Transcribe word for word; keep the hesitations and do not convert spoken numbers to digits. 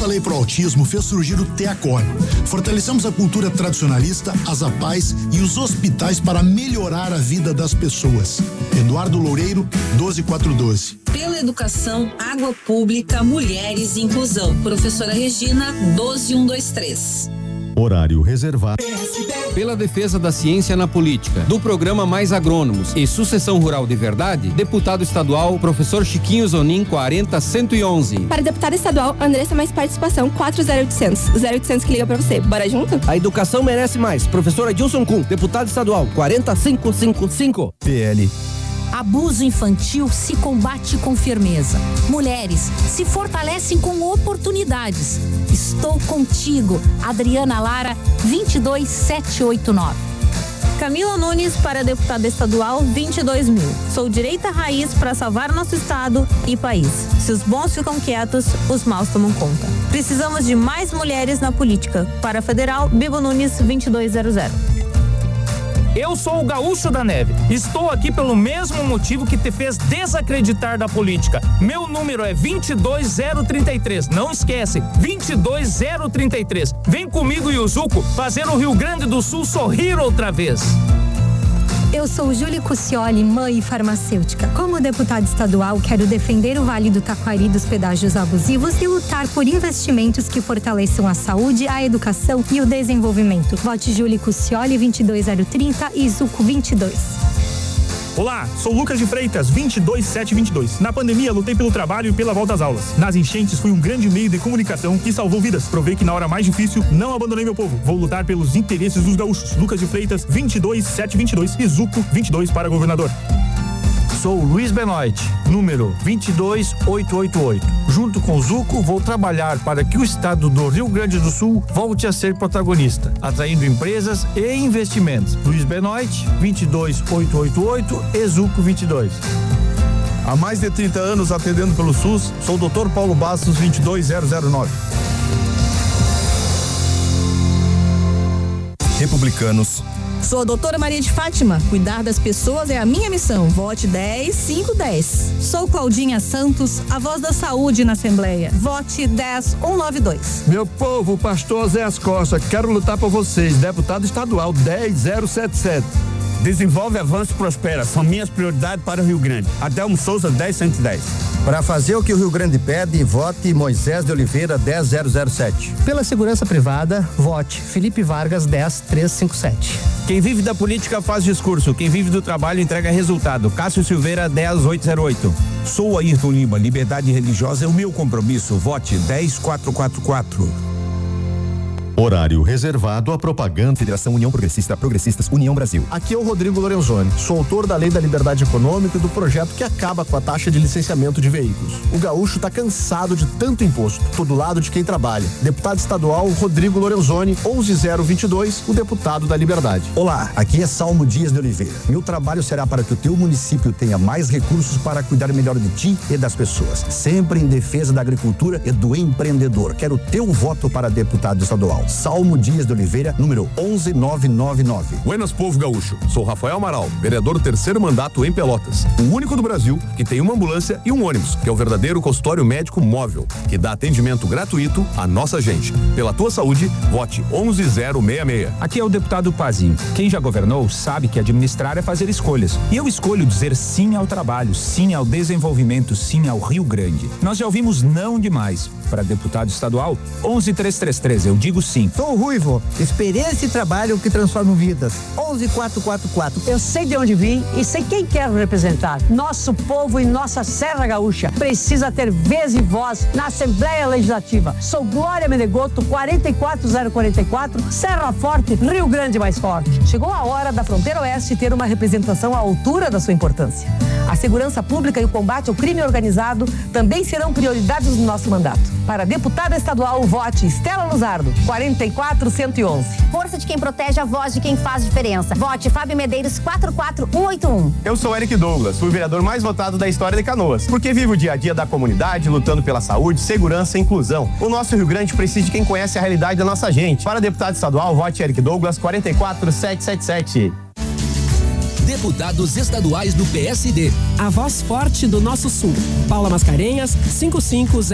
nova lei pro autismo fez surgir o TEACON. Fortalecemos a cultura tradicionalista, as APAES e os hospitais para melhorar a vida das pessoas. Eduardo Loureiro, doze mil quatrocentos e doze. Pela educação, água pública, mulheres e inclusão. Professora Regina, doze mil cento e vinte e três. Horário reservado. Pela defesa da ciência na política, do programa Mais Agrônomos e Sucessão Rural de Verdade, deputado estadual, professor Chiquinho Zonin, quarenta cento e onze. Para deputada estadual, Andressa Mais Participação, quatro zero oitocentos. zero oitocentos que liga pra você. Bora junto? A educação merece mais. Professor Edilson Kuhn, deputado estadual, quarenta cinco cinquenta e cinco. P L. Abuso infantil se combate com firmeza. Mulheres se fortalecem com oportunidades. Estou contigo. Adriana Lara, vinte e dois mil setecentos e oitenta e nove. Camila Nunes para deputada estadual, vinte e dois mil. Sou direita raiz para salvar nosso estado e país. Se os bons ficam quietos, os maus tomam conta. Precisamos de mais mulheres na política. Para a federal, Bibo Nunes, vinte e dois mil. Eu sou o Gaúcho da Neve. Estou aqui pelo mesmo motivo que te fez desacreditar da política. Meu número é vinte e dois mil trinta e três. Não esquece, vinte e dois mil trinta e três. Vem comigo, Yuzuko, fazer o Rio Grande do Sul sorrir outra vez. Eu sou Júlia Cuccioli, mãe farmacêutica. Como deputada estadual, quero defender o Vale do Taquari dos pedágios abusivos e lutar por investimentos que fortaleçam a saúde, a educação e o desenvolvimento. Vote Júlia Cuccioli, vinte e dois mil trinta e Zuco vinte e dois. Olá, sou Lucas de Freitas, vinte e dois mil setecentos e vinte e dois. Na pandemia, lutei pelo trabalho e pela volta às aulas. Nas enchentes, fui um grande meio de comunicação que salvou vidas. Provei que na hora mais difícil, não abandonei meu povo. Vou lutar pelos interesses dos gaúchos. Lucas de Freitas, vinte e dois mil setecentos e vinte e dois e Zuco, vinte e dois para governador. Sou Luiz Benoit, número vinte e dois mil oitocentos e oitenta e oito. Junto com o Zuco, vou trabalhar para que o estado do Rio Grande do Sul volte a ser protagonista, atraindo empresas e investimentos. Luiz Benoit, vinte e dois mil oitocentos e oitenta e oito e Zuco vinte e dois. Há mais de trinta anos atendendo pelo SUS, sou o doutor Paulo Bastos, vinte e dois mil nove. Republicanos. Sou a doutora Maria de Fátima. Cuidar das pessoas é a minha missão. Vote dez cinco dez. Sou Claudinha Santos, a voz da saúde na Assembleia. Vote dez mil cento e noventa e dois. Meu povo, pastor Zé As Costa, quero lutar por vocês. Deputado estadual dez mil setenta e sete. Desenvolve, avança e prospera. São minhas prioridades para o Rio Grande. Adelmo Souza, dez cento e dez. Para fazer o que o Rio Grande pede, vote Moisés de Oliveira, dez mil sete. Pela segurança privada, vote Felipe Vargas, dez mil trezentos e cinquenta e sete. Quem vive da política faz discurso. Quem vive do trabalho entrega resultado. Cássio Silveira, dez mil oitocentos e oito. Sou Ayrton Lima. Liberdade religiosa é o meu compromisso. Vote dez mil quatrocentos e quarenta e quatro. Horário reservado à propaganda. Federação União Progressista, Progressistas União Brasil. Aqui é o Rodrigo Lorenzoni. Sou autor da Lei da Liberdade Econômica e do projeto que acaba com a taxa de licenciamento de veículos. O gaúcho tá cansado de tanto imposto. Tô do lado de quem trabalha. Deputado estadual Rodrigo Lorenzoni, onze mil vinte e dois, o deputado da Liberdade. Olá, aqui é Salmo Dias de Oliveira. Meu trabalho será para que o teu município tenha mais recursos para cuidar melhor de ti e das pessoas. Sempre em defesa da agricultura e do empreendedor. Quero teu voto para deputado estadual. Salmo Dias de Oliveira, número onze mil novecentos e noventa e nove. Buenas, povo gaúcho. Sou Rafael Amaral, vereador do terceiro mandato em Pelotas. O único do Brasil que tem uma ambulância e um ônibus, que é o verdadeiro consultório médico móvel, que dá atendimento gratuito à nossa gente. Pela tua saúde, vote onze mil sessenta e seis. Aqui é o deputado Pazinho. Quem já governou sabe que administrar é fazer escolhas. E eu escolho dizer sim ao trabalho, sim ao desenvolvimento, sim ao Rio Grande. Nós já ouvimos não demais. Para deputado estadual, onze mil trezentos e trinta e três. Eu digo sim. Sou o Ruivo. Experiência e trabalho que transformam vidas. onze mil quatrocentos e quarenta e quatro. Eu sei de onde vim e sei quem quero representar. Nosso povo e nossa Serra Gaúcha precisa ter vez e voz na Assembleia Legislativa. Sou Glória Menegoto, quarenta e quatro mil quarenta e quatro, Serra Forte, Rio Grande mais forte. Chegou a hora da fronteira oeste ter uma representação à altura da sua importância. A segurança pública e o combate ao crime organizado também serão prioridades do nosso mandato. Para deputada estadual, vote Estela Luzardo, quarenta e quatro mil cento e onze. Força de quem protege, a voz de quem faz diferença. Vote Fábio Medeiros, quatro quatro um oito um. Eu sou Eric Douglas, fui o vereador mais votado da história de Canoas, porque vivo o dia a dia da comunidade, lutando pela saúde, segurança e inclusão. O nosso Rio Grande precisa de quem conhece a realidade da nossa gente. Para deputado estadual, vote Eric Douglas, quarenta e quatro mil setecentos e setenta e sete. Deputados estaduais do P S D. A voz forte do nosso sul. Paula Mascarenhas, cinco cinco zero.